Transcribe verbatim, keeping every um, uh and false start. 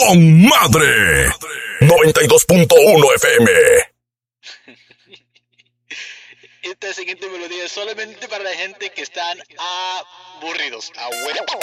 con madre. noventa y dos punto uno F M. Esta siguiente melodía es solamente para la gente que están aburridos. A huevo.